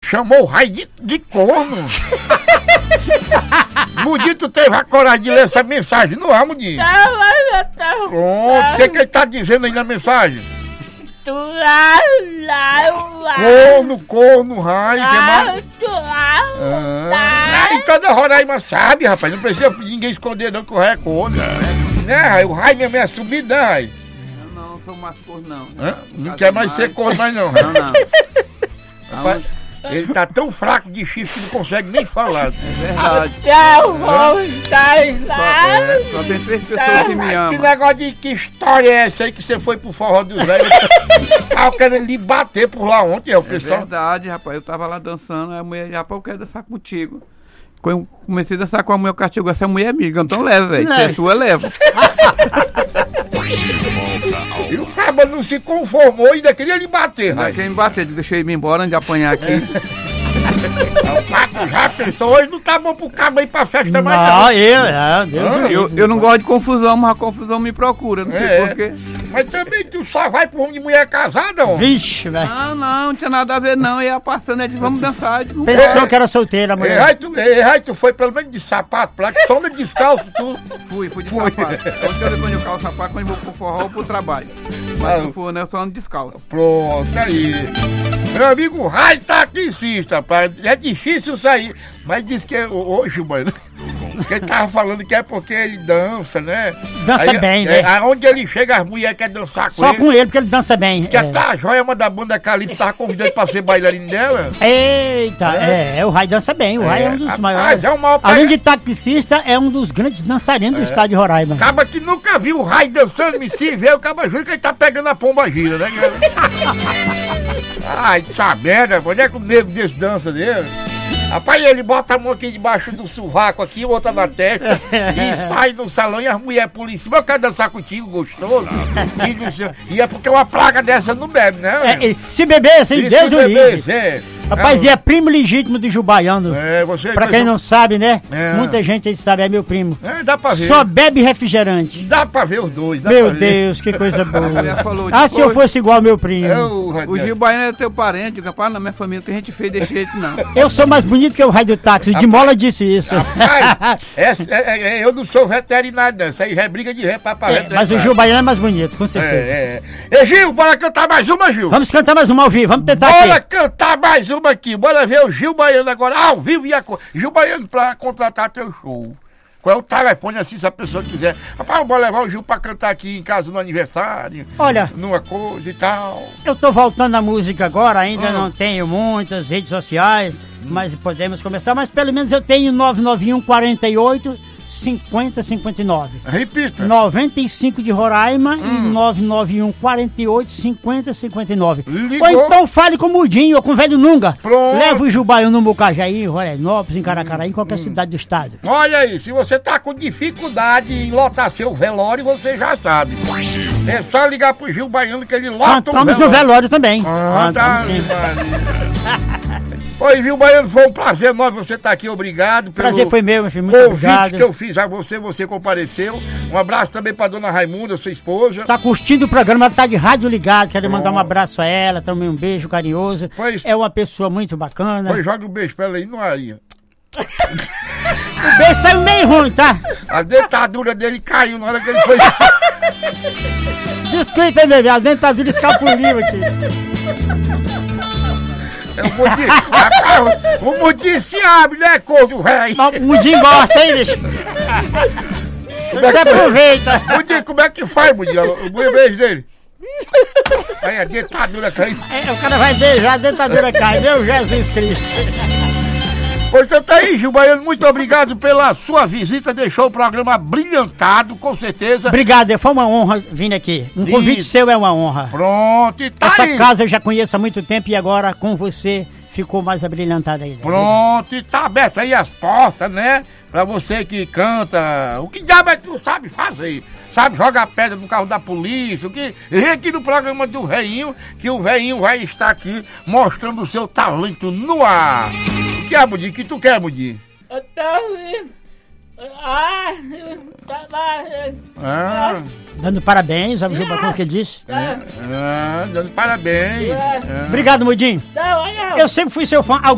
chamou o raio de corno. Mudinho, tu teve a coragem de ler essa mensagem no ar, Mudinho? Pronto, o que ele tá dizendo aí na mensagem? Corno, raio, que mais? E toda Roraima sabe, rapaz, não precisa ninguém esconder não que o raio é corno. Né, raio? O raio mesmo é subido, né, raio? Não sou mais corno, não. Não quer mais ser corno, mais não. Não. Rapaz, ele tá tão fraco de chifre que não consegue nem falar. É verdade. Só tem 3 pessoas que me amam. Que negócio de que história é essa aí que você foi pro forró dos velhos? Tava querendo lhe bater por lá ontem, o pessoal. É verdade, rapaz. Eu tava lá dançando, a mulher, rapaz, eu quero dançar contigo. Quando eu comecei a dançar com a mulher, eu castigo, essa mulher é amiga, então leva, velho. Se é sua, leva. E o cabo não se conformou e ainda queria lhe bater, Não queria me bater, deixei ele ir embora antes de apanhar aqui. O papo já pensou, hoje não tá bom pro cabo ir pra festa mais Eu não gosto de confusão, mas a confusão me procura, não sei porquê. Mas também tu só vai pro homem de mulher casada, homem? Vixe, velho. Não tinha nada a ver não, ia passando, disse, vamos dançar. Pensou que era solteira, mulher. Tu foi pelo menos de sapato, pra que só anda descalço, tu. Fui de sapato. Quando eu calço sapato, quando eu vou pro forró ou pro trabalho. Mas se for, né, eu só ando descalço. Pronto, aí. Meu amigo Raio tá aqui, insista, rapaz. É difícil sair, mas diz que hoje, mano, ele tava falando que é porque ele dança, né? Dança bem, né? Aonde ele chega, as mulheres querem dançar com ele. Só com ele, porque ele dança bem. Diz que até a Joelma da banda Calypso tava convidando pra ser bailarino dela. Eita, o Raio dança bem. O Raio é um dos maiores. Além de taxista, é um dos grandes dançarinos do estado de Roraima. Acaba que nunca viu o Raio dançando, me se vê, o cabo jura que ele tá pegando a pomba gira, né? Ai, essa merda, onde é que o nego desse dança dele? Rapaz, ele bota a mão aqui debaixo do sovaco aqui, outra na testa e sai no salão e as mulheres por cima. Eu quero dançar contigo, gostoso. E é porque uma placa dessa não bebe, né? Se beber, assim, Deus o livre. Rapaz, e é primo legítimo do Gil Baiano. Pra quem não sabe, né? Muita gente aí sabe, é meu primo. Dá pra ver. Só bebe refrigerante. Dá pra ver os dois. Meu Deus, que coisa boa. Se eu fosse igual ao meu primo. O Gil Baiano é teu parente, rapaz, na minha família não tem gente feia desse jeito, não. Eu sou mais bonito que o Raio do táxi. De Mola disse isso. Rapaz, eu não sou veterinário, não. Isso aí já é briga de ré pra veterinário. Mas o Gil Baiano é mais bonito, com certeza. Ei, Gil, bora cantar mais uma, Gil? Vamos cantar mais uma ao vivo, vamos tentar aqui. Bora cantar mais uma aqui, bora ver o Gil Baiano agora, ao vivo e a cor. Gil Baiano pra contratar teu show. Qual é o telefone assim, se a pessoa quiser? Rapaz, bora levar o Gil pra cantar aqui em casa no aniversário. Olha, numa coisa e tal. Eu tô voltando à música agora, ainda não tenho muitas redes sociais, mas podemos começar, mas pelo menos eu tenho 991 48 50 59. Repita. 95 de Roraima e 991 48 50 59. Ligou. Ou então fale com o Mudinho ou com o Velho Nunga. Pronto. Leva o Gil Baiano no Mucajaí, em Rorainópolis, em Caracaraí, em qualquer cidade do estado. Olha aí, se você tá com dificuldade em lotar seu velório, você já sabe. É só ligar pro Gil Baiano que ele lota Cantamos no velório também. Cantamos sim. Oi, Gil Baiano, foi um prazer enorme você estar aqui, obrigado pelo prazer foi meu, meu filho, muito obrigado. Que eu fiz a você compareceu. Um abraço também pra dona Raimunda, sua esposa. Tá curtindo o programa, ela tá de rádio ligado, quero mandar um abraço a ela, também um beijo carinhoso. É uma pessoa muito bacana. Pois joga um beijo pra ela aí, não aí. O beijo saiu meio ruim, tá? A dentadura dele caiu na hora que ele foi. Desculpa, meu velho, a dentadura escapuliu aqui. O Mudinho se abre, né, corno velho? O Mudinho gosta, hein, bicho? Você aproveita. Mudinho, como é que faz, Mudinho? O beijo dele. Aí a dentadura cai. O cara vai beijar, a dentadura cai. Meu Jesus Cristo. Portanto, aí, Gil Baiano, muito obrigado pela sua visita, deixou o programa brilhantado, com certeza. Obrigado, foi uma honra vir aqui. Um convite seu é uma honra. Pronto, e tá essa aí. Casa eu já conheço há muito tempo e agora com você ficou mais abrilhantada ainda. Pronto, e tá aberto aí as portas, né? Pra você que canta, o que diabo é que tu sabe fazer? Sabe, jogar pedra no carro da polícia, o que? Vem aqui no programa do Veinho, que o Veinho vai estar aqui mostrando o seu talento no ar. O que é, Mudinho? O que tu quer, Mudinho? Eu tô dando parabéns, sabe o que ele disse? Dando parabéns. Obrigado, Mudinho. Eu sempre fui seu fã.